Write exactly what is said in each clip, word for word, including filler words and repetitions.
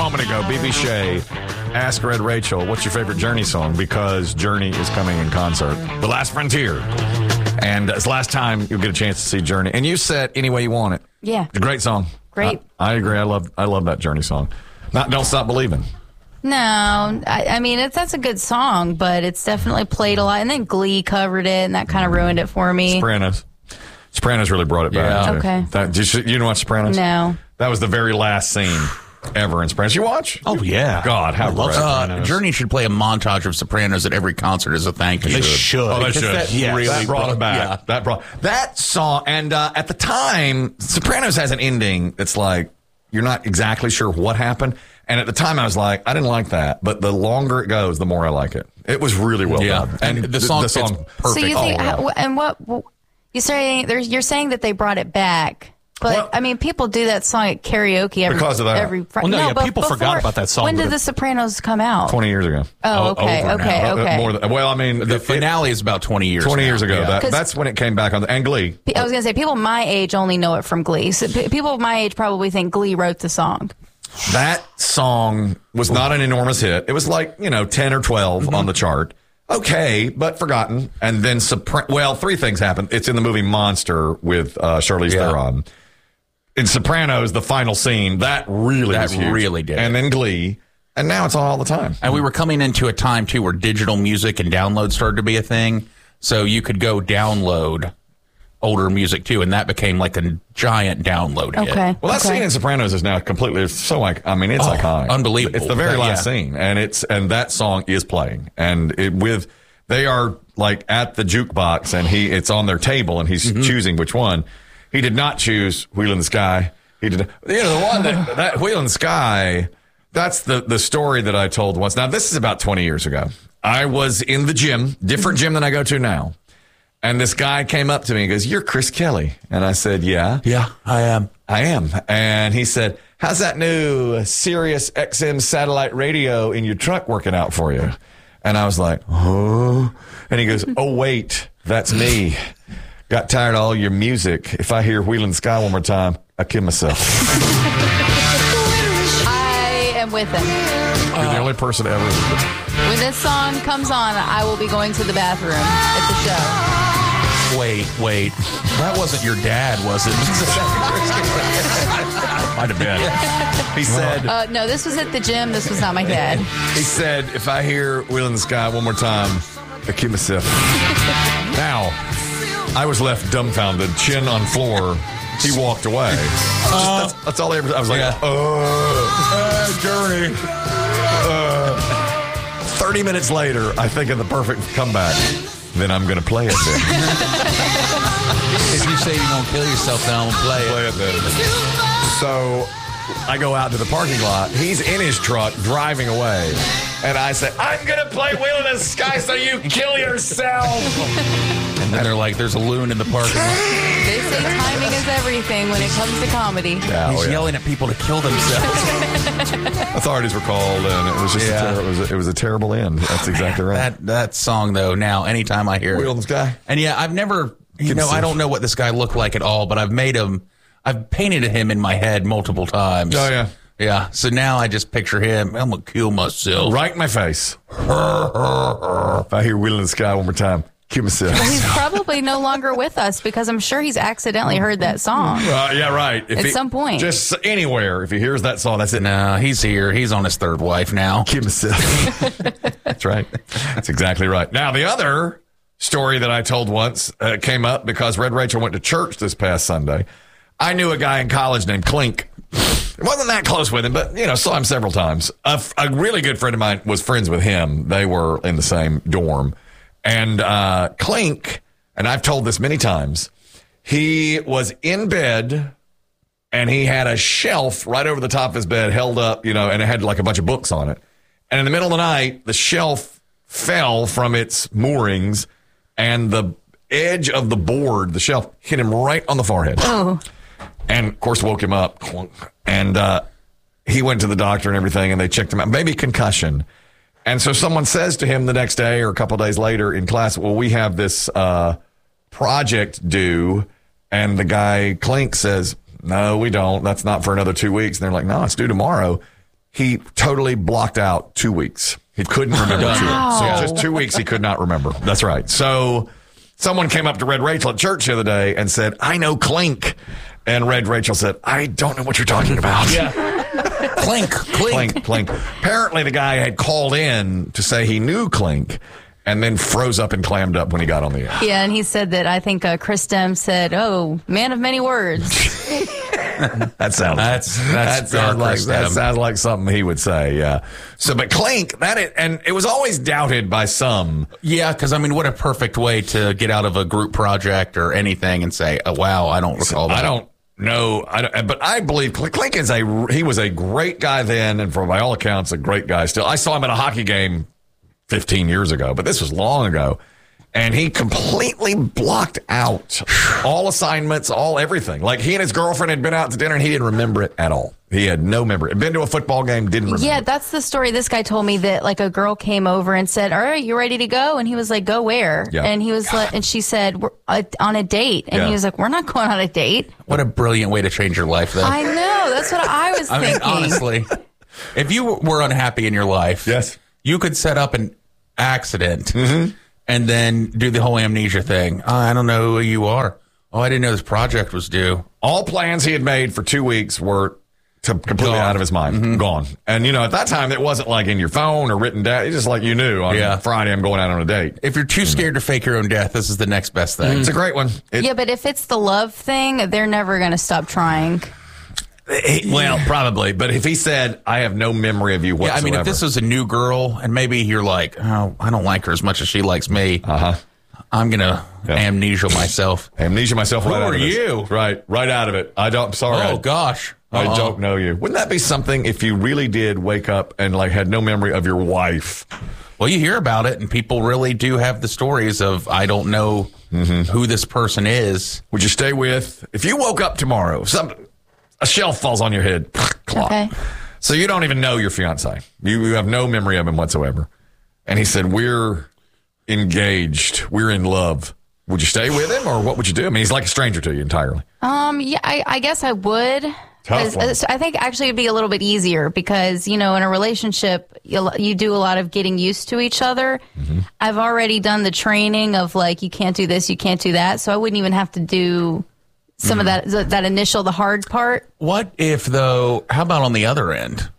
moment ago, B B Shea asked Red Rachel, what's your favorite Journey song? Because Journey is coming in concert. The Last Frontier. And it's the last time you'll get a chance to see Journey. And you said Any Way You Want It. Yeah. It's a great song. Great. I, I agree. I love I love that Journey song. Not Don't Stop Believing. No, I, I mean, it's that's a good song, but it's definitely played a lot. And then Glee covered it, and that kind of ruined it for me. Sopranos. Sopranos really brought it back. Yeah. Too. Okay. That, did you, you know what Sopranos? No. That was the very last scene ever in Sopranos. You watch? Oh, yeah. God, how great. Uh, Journey should play a montage of Sopranos at every concert as a thank you. They should. Oh, they should. That yeah, really that brought it back. Yeah. That brought that song. And uh, at the time, Sopranos has an ending that's like you're not exactly sure what happened. And at the time, I was like, I didn't like that. But the longer it goes, the more I like it. It was really well Yeah. done. And the song the song fits perfect. So you think, Oh, yeah. how- and what you say? There's you're saying that they brought it back, but Well- I mean, people do that song at karaoke every Because of that. Every fr- Well, no, yeah, but people forgot about that song, When but did it- The Sopranos come out? twenty years ago. Oh, okay, over okay, now. Uh, okay. More than, well, I mean, The it- finale is about twenty years twenty now. years ago. Yeah. That, 'Cause- that's when it came back on the and Glee. I was going to say, people my age only know it from Glee. So p- people of my age probably think Glee wrote the song. That song was not an enormous hit. It was like, you know, ten or twelve Mm-hmm. on the chart. Okay, but forgotten. And then, Sopra- well, three things happened. It's in the movie Monster with uh, Charlize Yeah. Theron. In Sopranos, the final scene, that really That was huge. really did. And then Glee. And now it's on all the time. And we were coming into a time, too, where digital music and download started to be a thing. So you could go download older music, too. And that became like a giant download hit. Okay. Well, that okay. scene in Sopranos is now completely it's so like I mean it's Oh, iconic, unbelievable. It's the very That- last yeah. scene, and it's and that song is playing, and it with they are like at the jukebox, and he it's on their table, and he's Mm-hmm. choosing which one. He did not choose Wheel in the Sky. He did, you know, the one that that Wheel in the Sky. That's the the story that I told once. Now this is about twenty years ago. I was in the gym, different gym than I go to now. And this guy came up to me and goes, "You're Chris Kelly." And I said, "Yeah, Yeah, I am. I am." And he said, "How's that new Sirius X M satellite radio in your truck working out for you?" And I was like, "Oh." And he goes, "Oh, wait, that's me. Got tired of all your music. If I hear Wheel in the Sky one more time, I kill myself." I am with him. You're the only person ever. When this song comes on, I will be going to the bathroom at the show. Wait, wait. That wasn't your dad, was it? Might have been. He said, Uh, no, this was at the gym. This was not my dad. He said, "If I hear Wheel in the Sky one more time, I kill myself." Now, I was left dumbfounded, chin on floor. He walked away. Just, that's, that's all I ever. I was like, Yeah. "Oh, uh, Journey." Uh, Thirty minutes later, I think of the perfect comeback. Then I'm going to play it. Then. If you say you won't kill yourself, then I'll play it. Play it then. So I go out to the parking lot. He's in his truck driving away. And I say, "I'm going to play Wheel in the Sky so you kill yourself." And then they're like, there's a loon in the parking lot. They say timing is everything when it comes to comedy. Yeah, He's oh, yeah. yelling at people to kill themselves. Authorities were called, and it was just Yeah. a ter- it, was a, it was a terrible end. That's exactly right. that that song, though, now, anytime I hear Wheel it. in the Sky. And yeah, I've never, you know, I don't know what this guy looked like at all, but I've made him, I've painted him in my head multiple times. Oh, yeah. Yeah. So now I just picture him. I'm going to kill myself. Right in my face. If I hear Wheel in the Sky one more time, kill myself. He's probably no longer with us because I'm sure he's accidentally heard that song. Uh, yeah, right. If At he- some point. Just anywhere. If he hears that song, that's it. No, he's here. He's on his third wife now. Kill myself. That's right. That's exactly right. Now, the other story that I told once uh, came up because Red Rachel went to church this past Sunday. I knew a guy in college named Clink. Wasn't that close with him, but, you know, saw him several times. A, a really good friend of mine was friends with him. They were in the same dorm. And uh, Clink, and I've told this many times, he was in bed and he had a shelf right over the top of his bed held up, you know, and it had like a bunch of books on it. And in the middle of the night, the shelf fell from its moorings and the edge of the board, the shelf, hit him right on the forehead. Oh. And, of course, woke him up. And uh, he went to the doctor and everything, and they checked him out. Maybe concussion. And so someone says to him the next day or a couple of days later in class, "Well, we have this uh, project due." And the guy, Clink, says, "No, we don't. That's not for another two weeks." And they're like, "No, it's due tomorrow." he totally blocked out two weeks. He couldn't remember two Wow. weeks. So just two weeks he could not remember. That's right. So someone came up to Red Rachel at church the other day and said, I know Clink. And Red Rachel said, I don't know what you're talking about. Yeah. Clink, clink. Clink, Clink. Apparently the guy had called in to say he knew Clink and then froze up and clammed up when he got on the air. Yeah, and he said that I think uh, Chris Dem said, "Oh, man of many words." That sounds That's- that's that sounds like Chris that Dem. sounds like something he would say. Yeah. So, but Clink, that it, and it was always doubted by some. Yeah, because I mean, what a perfect way to get out of a group project or anything and say, "Oh wow, I don't recall that." I don't know, I don't, but I believe Clink, Clink is a he was a great guy then, and for by all accounts, a great guy still. I saw him at a hockey game fifteen years ago, but this was long ago. And he completely blocked out all assignments, all everything. Like he and his girlfriend had been out to dinner and he didn't remember it at all. He had no memory. Had been to a football game, didn't remember. Yeah, that's the story this guy told me, that like a girl came over and said, "All right, you ready to go?" And he was like, "Go where?" Yeah. And he was like, and she said, "We're uh, on a date." And Yeah. he was like, "We're not going on a date." What a brilliant way to change your life, though. I know. That's what I was I mean, thinking. honestly, if you were unhappy in your life, Yes. you could set up an accident Mm-hmm. and then do the whole amnesia thing. Oh, I don't know who you are. Oh, I didn't know this project was due. All plans he had made for two weeks were to completely Gone. out of his mind, gone. And you know, at that time, it wasn't like in your phone or written down. It's just like you knew on Yeah. Friday, I'm going out on a date. If you're too scared to fake your own death, this is the next best thing. It's a great one. It, Yeah, but if it's the love thing, they're never going to stop trying. he- well, probably. But if he said, I have no memory of you Yeah, whatsoever. I mean, if this is a new girl and maybe you're like, oh, I don't like her as much as she likes me, uh-huh. I'm going to Yeah. amnesia myself. Amnesia myself right Who out are of this. you? Right, right out of it. I don't, sorry. Oh, I- gosh. I Uh-uh. don't know you. Wouldn't that be something if you really did wake up and like had no memory of your wife? Well, you hear about it, and people really do have the stories of, I don't know who this person is. Would you stay with, if you woke up tomorrow, some a shelf falls on your head, clock. Okay. So you don't even know your fiance. You, you have no memory of him whatsoever. And he said, we're engaged. We're in love. Would you stay with him or what would you do? I mean, he's like a stranger to you entirely. Um, yeah, I, I guess I would. Tough 'Cause, one. uh, I think actually it'd be a little bit easier because, you know, in a relationship, you, you do a lot of getting used to each other. Mm-hmm. I've already done the training of like, you can't do this, you can't do that. So I wouldn't even have to do some Mm-hmm. of that, that initial, the hard part. What if, though, how about on the other end?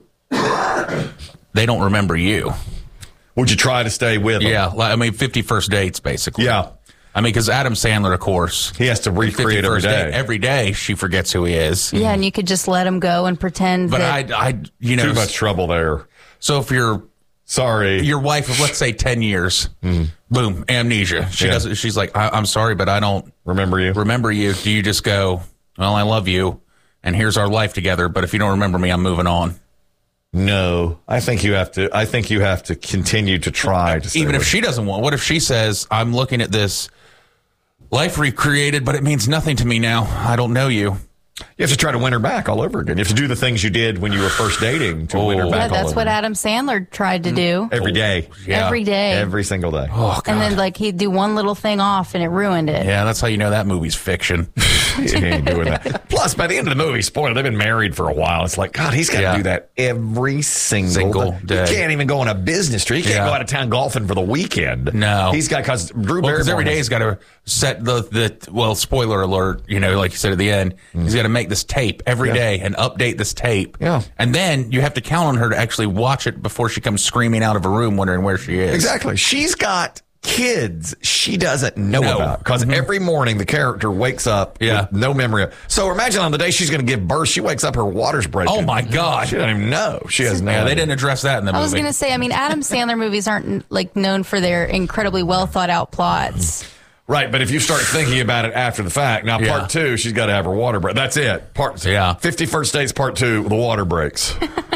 They don't remember you. Would you try to stay with him? Yeah, like, I mean, fifty-first dates, basically. Yeah. I mean, because Adam Sandler, of course, He has to recreate every fifty-first day. date, every day she forgets who he is. Yeah. And you could just let him go and pretend But that. I, I, you know, Too much trouble there. so if you're Sorry. your wife of, let's say, ten years, boom, amnesia. She Yeah. doesn't. She's like, I, I'm sorry, but I don't Remember you? remember you. Do you just go, well, I love you, and here's our life together, but if you don't remember me, I'm moving on. No. I think you have to, I think you have to continue to try to stay Even if with she doesn't want, what if she says, I'm looking at this life recreated, but it means nothing to me now. I don't know you. You have to try to win her back all over again. You have to do the things you did when you were first dating to win her Oh. back. yeah, all that's over what again. Adam Sandler tried to do Every day. Yeah. every day. Every single day. Oh, God. and then like he'd do one little thing off and it ruined it. Yeah, that's how you know that movie's fiction. He ain't doing that. Plus, by the end of the movie, spoiler, they've been married for a while. It's like, God, he's got to Yeah. do that every single, Single day. He can't even go on a business trip. He can't Yeah. go out of town golfing for the weekend. No. He's got, because Drew Well, because Barrymore every day has- he's got to set the, the, well, spoiler alert, you know, like you said at the end, he's got to make this tape every Yeah. day and update this tape. Yeah. And then you have to count on her to actually watch it before she comes screaming out of a room wondering where she is. Exactly. She's got kids she doesn't know No. about because every morning the character wakes up Yeah. with no memory of. So imagine on the day she's going to give birth, she wakes up, her water's breaking. Oh, my God. She doesn't even know. She has no Yeah, they idea. didn't address that in the I was movie. going to say, I mean, Adam Sandler movies aren't like known for their incredibly well thought out plots. Right, but if you start thinking about it after the fact, now Yeah. part two, she's got to have her water break. That's it. Part Yeah. fifty-first dates, part two, the water breaks.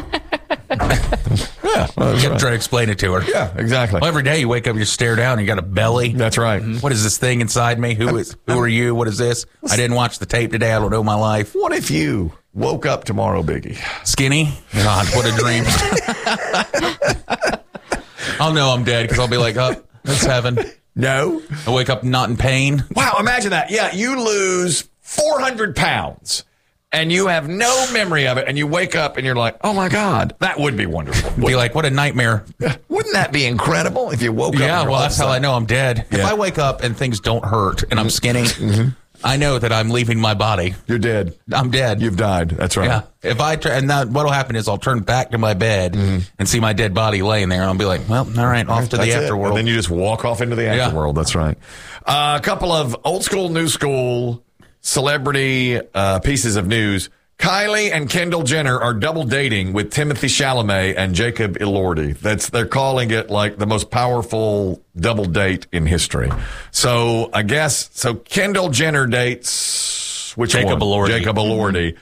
yeah, well, that's You have to right. try to explain it to her. Yeah, exactly. Well, every day you wake up, you stare down, you got a belly. That's right. What is this thing inside me? Who is? Who are you? What is this? I didn't watch the tape today. I don't know my life. What if you woke up tomorrow, Biggie? Skinny? God, what a dream. I'll know I'm dead because I'll be like, oh, that's heaven. No. I wake up not in pain. Wow, imagine that. Yeah, you lose four hundred pounds and you have no memory of it, and you wake up and you're like, oh my God, that would be wonderful. Be like, what a nightmare. Wouldn't that be incredible if you woke up? Yeah, and well, all that's of a how I sudden- know I'm dead. If Yeah. I wake up and things don't hurt and I'm skinny, I know that I'm leaving my body. You're dead. I'm dead. You've died. That's right. Yeah. If I turn, and that, what'll happen is I'll turn back to my bed and see my dead body laying there, and I'll be like, well, all right, off to the That's it. afterworld. And then you just walk off into the Yeah. afterworld. That's right. Uh, a couple of old school, new school celebrity uh, pieces of news. Kylie and Kendall Jenner are double dating with Timothy Chalamet and Jacob Elordi. That's they're calling it like the most powerful double date in history. So I guess so. Kendall Jenner dates which Jacob one? Elordi. Jacob Elordi.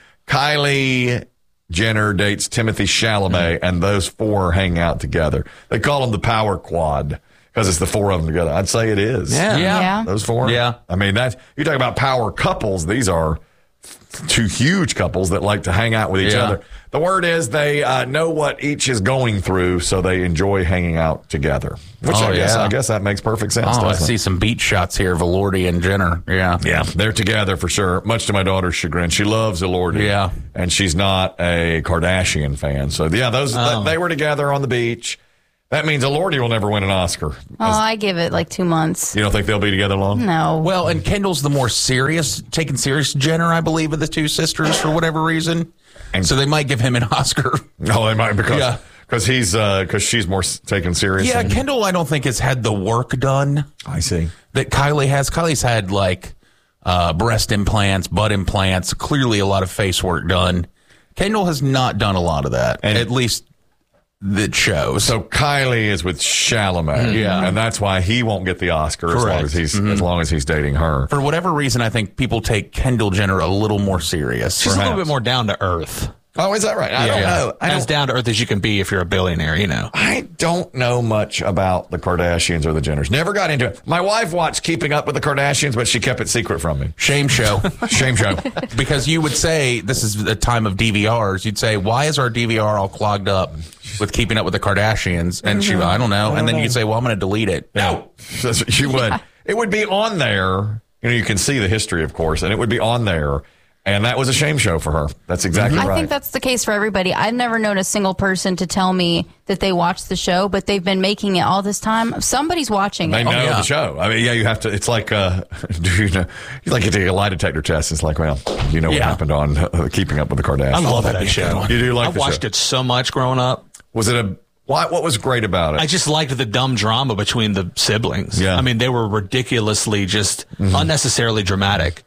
Kylie Jenner dates Timothy Chalamet, Mm-hmm. and those four hang out together. They call them the Power Quad because it's the four of them together. I'd say it is. Yeah. Yeah. Yeah. Those four? Yeah. I mean, that's, you talk about power couples. These are two huge couples that like to hang out with each Yeah. other. The word is they uh, know what each is going through, so they enjoy hanging out together. Which Oh, I guess yeah. I guess that makes perfect sense. Oh, I doesn't it? see some beat shots here of Elordi and Jenner. Yeah. Yeah, they're together for sure. Much to my daughter's chagrin, she loves Elordi. Yeah. and she's not a Kardashian fan. So yeah, those Oh. they were together on the beach. That means Elordi will never win an Oscar. Oh, I give it like two months. You don't think they'll be together long? No. Well, and Kendall's the more serious, taken serious Jenner, I believe, of the two sisters for whatever reason. And- so they might give him an Oscar. No, they might because Yeah. because he's because she's more s- taken serious. Yeah, and- Kendall, I don't think has had the work done I see. that Kylie has. Kylie's had like uh, breast implants, butt implants, clearly a lot of face work done. Kendall has not done a lot of that, And- at least that shows. So Kylie is with Chalamet, Yeah. and that's why he won't get the Oscar as long Correct. as he's as long as he's dating her. For whatever reason, I think people take Kendall Jenner a little more serious. She's a little Perhaps. bit more down to earth. Oh, is that right? I don't Yeah. know. I As don't, down to earth as you can be if you're a billionaire, you know. I don't know much about the Kardashians or the Jenners. Never got into it. My wife watched Keeping Up with the Kardashians, but she kept it secret from me. Shame show. Shame show. Because you would say, this is the time of D V Rs, you'd say, why is our D V R all clogged up with Keeping Up with the Kardashians? And she, I don't know. And then you'd say, well, I'm going to delete it. No, That's what she would. It would be on there. You know, you can see the history, of course, and it would be on there. And that was a shame show for her. That's exactly I right. think that's the case for everybody. I've never known a single person to tell me that they watched the show, but they've been making it all this time. Somebody's watching They it. know yeah. the show. I mean, yeah, you have to. It's like, uh, do you know? You like to take a lie detector test. It's like, well, you know what Yeah. happened on uh, Keeping Up with the Kardashians. I love that'd that be a show. good one. You do like I've the watched show. it so much growing up. Was it a why? What was great about it? I just liked the dumb drama between the siblings. Yeah. I mean, they were ridiculously just unnecessarily dramatic.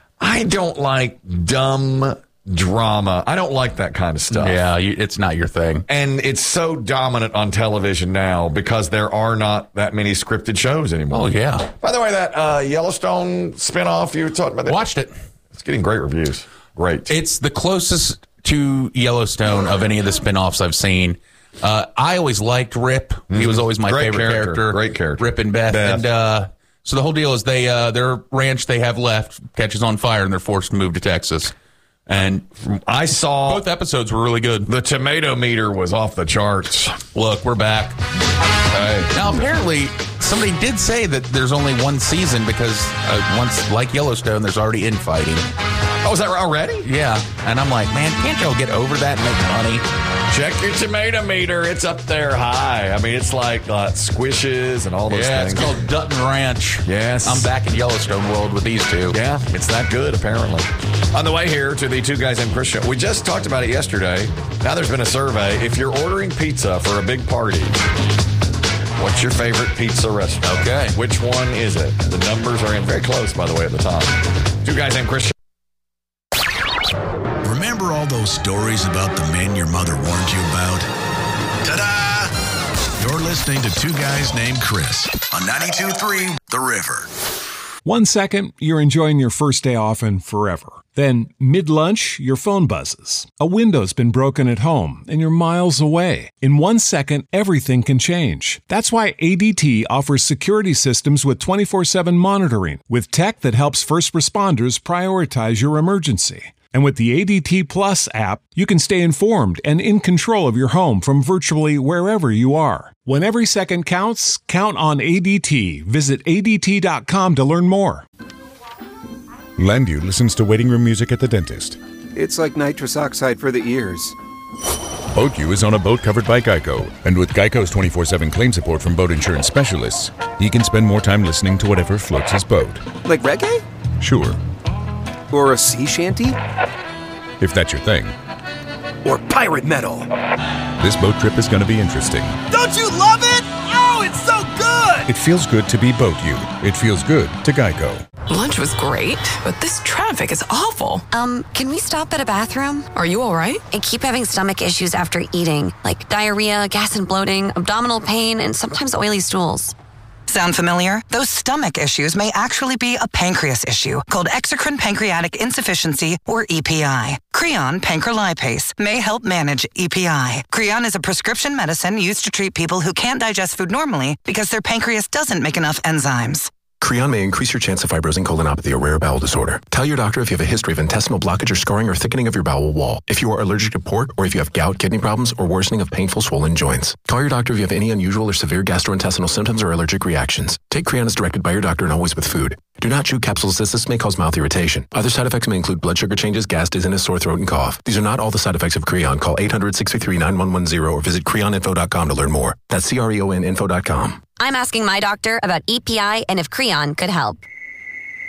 I don't like dumb drama. I don't like that kind of stuff. Yeah, you, it's not your thing. And it's so dominant on television now because there are not that many scripted shows anymore. Oh, yeah. By the way, that uh, Yellowstone spinoff you were talking about, that, Watched it. it's getting great reviews. Great. It's the closest to Yellowstone of any of the spinoffs I've seen. Uh, I always liked Rip. He was always my Great favorite character. character. Great character. Rip and Beth. Beth. And uh, so the whole deal is they uh, their ranch they have left catches on fire and they're forced to move to Texas. And I saw both episodes were really good. the tomato meter was off the charts. Look, we're back. Hey. Now, apparently, somebody did say that there's only one season because uh, once, like Yellowstone, there's already infighting. Oh, is that already? Yeah, and I'm like, man, can't y'all get over that and make money? Check your tomato meter. It's up there high. I mean, it's like uh, squishes and all those Yeah, things. it's called Dutton Ranch. Yes. I'm back in Yellowstone world with these two. Yeah, it's that good, apparently. On the way here to the Two Guys Named Chris show, we just talked about it yesterday. Now there's been a survey. If you're ordering pizza for a big party, what's your favorite pizza restaurant? Okay. Which one is it? The numbers are in very close, by the way, at the top. Two Guys Named Chris show. Remember all those stories about the men your mother warned you about? Ta-da! You're listening to Two Guys Named Chris on ninety-two point three The River. One second, you're enjoying your first day off and forever. Then, mid-lunch, your phone buzzes. A window's been broken at home, and you're miles away. In one second, everything can change. That's why A D T offers security systems with twenty-four seven monitoring, with tech that helps first responders prioritize your emergency. And with the A D T Plus app, you can stay informed and in control of your home from virtually wherever you are. When every second counts, count on A D T. Visit A D T dot com to learn more. Lendu listens to waiting room music at the dentist. It's like nitrous oxide for the ears. Boat U is on a boat covered by Geico. And with Geico's twenty-four seven claim support from boat insurance specialists, he can spend more time listening to whatever floats his boat. Like reggae? Sure. Or a sea shanty? If that's your thing. Or pirate metal? This boat trip is going to be interesting. Don't you love it? Oh, it's so good! It feels good to be Boat U. It feels good to Geico. Lunch was great, but this traffic is awful. Um, can we stop at a bathroom? Are you all right? I keep having stomach issues after eating, like diarrhea, gas and bloating, abdominal pain, and sometimes oily stools. Sound familiar? Those stomach issues may actually be a pancreas issue called exocrine pancreatic insufficiency, or E P I. Creon pancrelipase may help manage E P I. Creon is a prescription medicine used to treat people who can't digest food normally because their pancreas doesn't make enough enzymes. Creon may increase your chance of fibrosing colonopathy, a rare bowel disorder. Tell your doctor if you have a history of intestinal blockage or scarring or thickening of your bowel wall, if you are allergic to pork, or if you have gout, kidney problems, or worsening of painful swollen joints. Call your doctor if you have any unusual or severe gastrointestinal symptoms or allergic reactions. Take Creon as directed by your doctor and always with food. Do not chew capsules as this may cause mouth irritation. Other side effects may include blood sugar changes, gas, dizziness, sore throat, and cough. These are not all the side effects of Creon. Call eight hundred, six three three, nine one one zero or visit creon info dot com to learn more. That's C R E O N info dot com. I'm asking my doctor about E P I and if Creon could help.